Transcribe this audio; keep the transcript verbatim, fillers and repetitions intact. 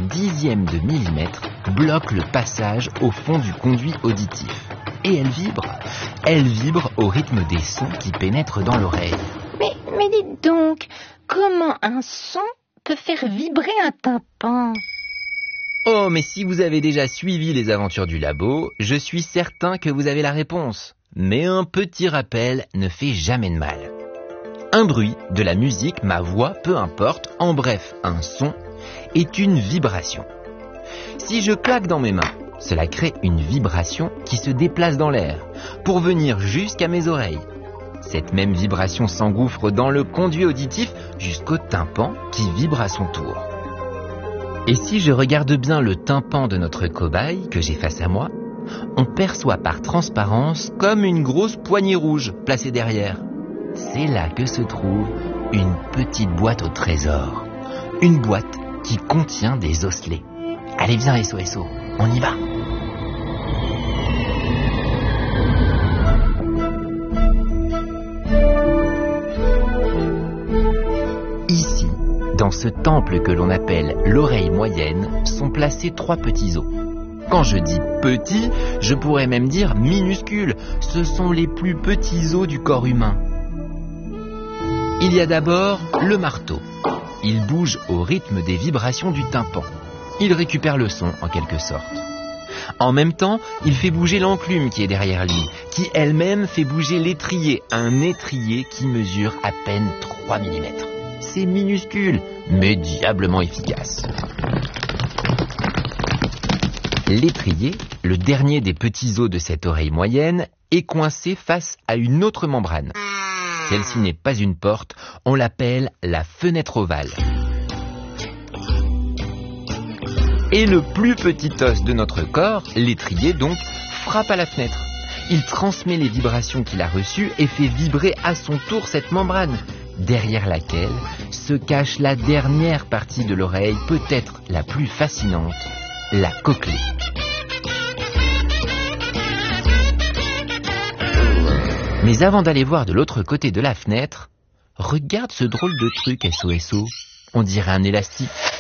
dixième de millimètre bloque le passage au fond du conduit auditif. Et elle vibre. Elle vibre au rythme des sons qui pénètrent dans l'oreille. Mais, mais dites donc, comment un son peut faire vibrer un tympan ? Oh, mais si vous avez déjà suivi les aventures du labo, je suis certain que vous avez la réponse. Mais un petit rappel ne fait jamais de mal. Un bruit, de la musique, ma voix, peu importe, en bref, un son, est une vibration. Si je claque dans mes mains, cela crée une vibration qui se déplace dans l'air pour venir jusqu'à mes oreilles. Cette même vibration s'engouffre dans le conduit auditif jusqu'au tympan qui vibre à son tour. Et si je regarde bien le tympan de notre cobaye que j'ai face à moi, on perçoit par transparence comme une grosse poignée rouge placée derrière. C'est là que se trouve une petite boîte au trésor. Une boîte qui contient des osselets. Allez, viens S O S O, on y va. Ici, dans ce temple que l'on appelle l'oreille moyenne, sont placés trois petits os. Quand je dis petits, je pourrais même dire minuscules. Ce sont les plus petits os du corps humain. Il y a d'abord le marteau. Il bouge au rythme des vibrations du tympan. Il récupère le son en quelque sorte. En même temps, il fait bouger l'enclume qui est derrière lui, qui elle-même fait bouger l'étrier, un étrier qui mesure à peine trois millimètres. C'est minuscule, mais diablement efficace. L'étrier, le dernier des petits os de cette oreille moyenne, est coincé face à une autre membrane. Celle-ci n'est pas une porte, on l'appelle la fenêtre ovale. Et le plus petit os de notre corps, l'étrier donc, frappe à la fenêtre. Il transmet les vibrations qu'il a reçues et fait vibrer à son tour cette membrane, derrière laquelle se cache la dernière partie de l'oreille, peut-être la plus fascinante, la cochlée. Mais avant d'aller voir de l'autre côté de la fenêtre, regarde ce drôle de truc S O S O. On dirait un élastique.